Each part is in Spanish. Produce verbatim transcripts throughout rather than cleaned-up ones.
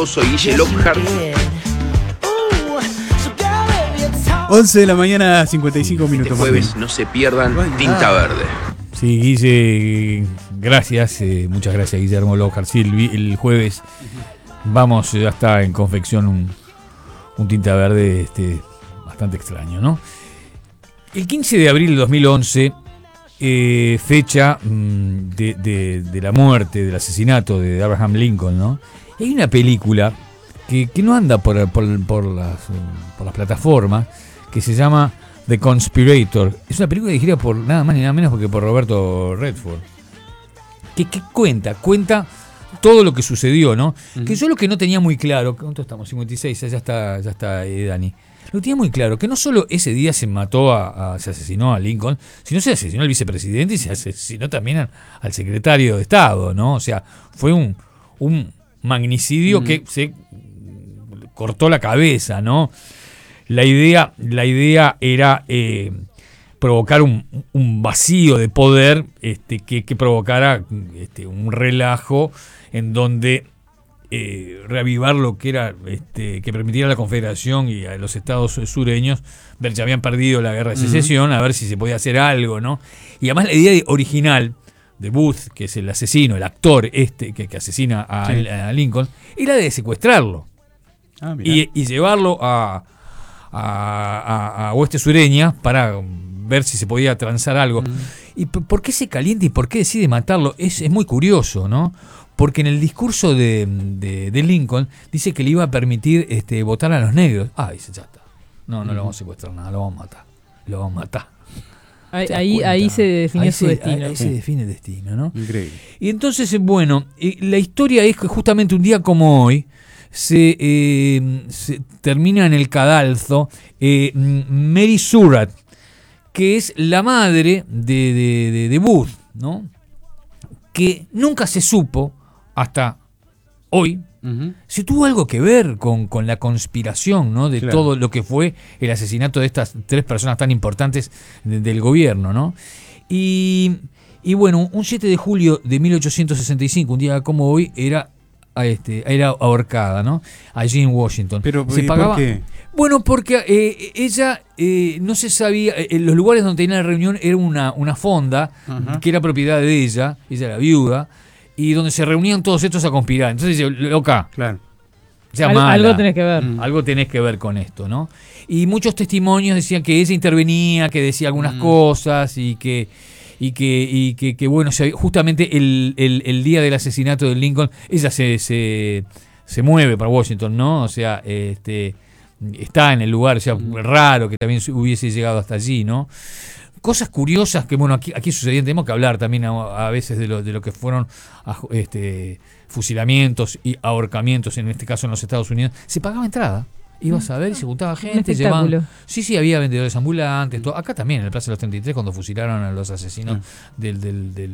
Soy Guille Lockhart. once de la mañana, cincuenta y cinco minutos. Este jueves no se pierdan Tinta Verde. Sí, Guille, gracias. Eh, muchas gracias, Guillermo Lockhart. Sí, el, el jueves vamos, ya está en confección un, un Tinta Verde este, bastante extraño, ¿no? El quince de abril de dos mil once, eh, fecha mmm, de, de, de la muerte, del asesinato de Abraham Lincoln, ¿no? Y hay una película que, que no anda por, por, por, las, por las plataformas, que se llama The Conspirator. Es una película dirigida por nada más ni nada menos que por Roberto Redford. Que, que cuenta, cuenta todo lo que sucedió, ¿no? Uh-huh. Que yo lo que no tenía muy claro, ¿cuánto estamos? cincuenta y seis, ya está, ya está eh, Dani. Lo tenía muy claro, que no solo ese día se mató a, a se asesinó a Lincoln, sino se asesinó al vicepresidente y se asesinó también a, al secretario de Estado, ¿no? O sea, fue un, un magnicidio uh-huh. que se cortó la cabeza, ¿no? La idea, la idea era eh, provocar un, un vacío de poder este, que, que provocara este, un relajo en donde eh, reavivar lo que era, este, que permitiera a la Confederación y a los estados sureños ver si habían perdido la guerra de secesión, uh-huh. a ver si se podía hacer algo, ¿no? Y además la idea original de Booth, que es el asesino, el actor este que, que asesina a, sí. a Lincoln, era de secuestrarlo ah, y, y llevarlo a A, a, a oeste sureña para ver si se podía transar algo. Mm. ¿Y p- por qué se calienta y por qué decide matarlo? Es, es muy curioso, ¿no? Porque en el discurso de, de, de Lincoln dice que le iba a permitir este, votar a los negros. Ah, dice, ya está. No, no mm. lo vamos a secuestrar nada, lo vamos a matar. Lo vamos a matar. Ahí, ahí, ahí se define ahí su se, destino. Ahí, ahí sí. se define el destino, ¿no? Increíble. Y entonces, bueno, la historia es que justamente un día como hoy, Se, eh, se termina en el cadalso eh, Mary Surratt, que es la madre de, de, de, de Booth, ¿no? Que nunca se supo hasta hoy uh-huh. si tuvo algo que ver con, con la conspiración, ¿no? De claro. todo lo que fue el asesinato de estas tres personas tan importantes de, del gobierno, ¿no? Y, y bueno, un siete de julio de mil ochocientos sesenta y cinco, un día como hoy, era A este, era ahorcada, ¿no? Allí en Washington. Pero se pagaba. ¿por qué? Bueno, porque eh, ella eh, no se sabía. Eh, los lugares donde tenía la reunión era una, una fonda uh-huh. que era propiedad de ella, ella era viuda, y donde se reunían todos estos a conspirar. Entonces dice, loca. Claro. Al, algo tenés que ver. Mm. Algo tenés que ver con esto, ¿no? Y muchos testimonios decían que ella intervenía, que decía algunas mm. cosas y que. Y que, y que, que bueno, justamente el, el, el día del asesinato de Lincoln, ella se, se, se mueve para Washington, ¿no? O sea, este, está en el lugar, o sea, raro que también hubiese llegado hasta allí, ¿no? Cosas curiosas que, bueno, aquí, aquí sucedían, tenemos que hablar también a, a veces de lo, de lo que fueron este, fusilamientos y ahorcamientos, en este caso en los Estados Unidos. Se pagaba entrada. Ibas a ver y se juntaba gente, llevaban. Sí, sí, había vendedores ambulantes. Todo. Acá también, en el Plaza de los treinta y tres, cuando fusilaron a los asesinos mm. del, del, del,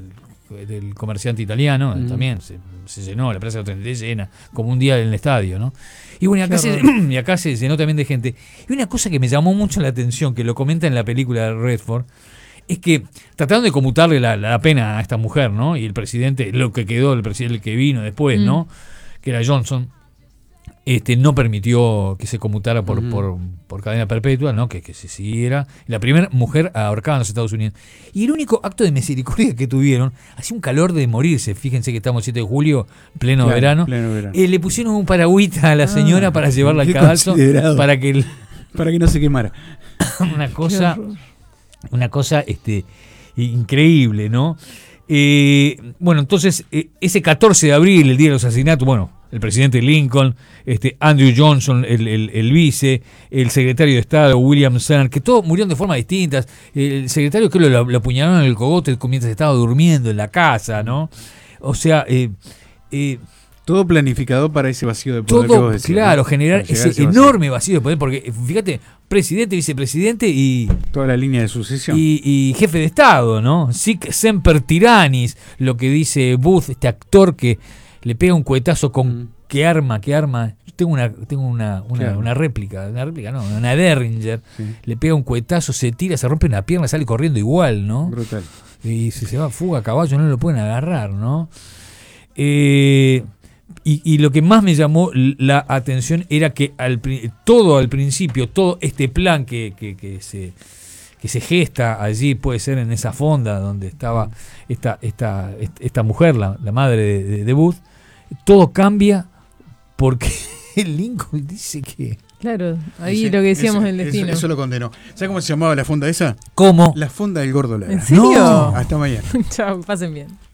del comerciante italiano, mm. también se, se llenó la Plaza de los treinta y tres llena, como un día en el estadio, ¿no? Y bueno, y acá, se, y acá se llenó también de gente. Y una cosa que me llamó mucho la atención, que lo comenta en la película de Redford, es que trataron de conmutarle la, la pena a esta mujer, ¿no? Y el presidente, lo que quedó, el presidente el que vino después, mm. ¿no? Que era Johnson. Este, no permitió que se conmutara por, uh-huh. por, por cadena perpetua, ¿no? que, que se siguiera. La primera mujer ahorcada en los Estados Unidos. Y el único acto de misericordia que tuvieron, hacía un calor de morirse. Fíjense que estamos el siete de julio, pleno claro, verano. Pleno verano. Eh, le pusieron un paragüita a la señora ah, para llevarla al cadalso para que, el, para que no se quemara. Una cosa, una cosa este, increíble, ¿no? Eh, bueno, entonces, eh, ese catorce de abril, el día de los asesinatos, bueno, el presidente Lincoln, este Andrew Johnson, el, el, el vice, el secretario de Estado, William Seward, que todos murieron de formas distintas. El secretario que lo, lo apuñalaron en el cogote mientras estaba durmiendo en la casa, ¿no? O sea, eh, eh, todo planificado para ese vacío de poder. Todo, que vos decís, claro, ¿no? generar ese, ese enorme vacío de poder, porque fíjate, presidente, vicepresidente y toda la línea de sucesión. Y, y jefe de Estado, ¿no? Sic semper tyrannis, lo que dice Booth, este actor que le pega un cuetazo con mm. qué arma, qué arma. Yo tengo una, tengo una, una, claro. una réplica, una réplica, no, una Derringer. Sí. Le pega un cuetazo, se tira, se rompe una pierna, sale corriendo igual, ¿no? Brutal. Y si se va a fuga a caballo no lo pueden agarrar, ¿no? Eh, Y, y lo que más me llamó la atención era que al, todo al principio, todo este plan que, que, que se... que se gesta allí, puede ser en esa fonda donde estaba esta, esta, esta mujer, la, la madre de, de, de Booth, todo cambia porque Lincoln dice que... Claro, ahí ese, lo que decíamos ese, del destino. Eso, eso lo condenó. ¿Sabes cómo se llamaba la fonda esa? ¿Cómo? La fonda del gordo Lara. ¿En serio? No. Hasta mañana. Chao, pasen bien.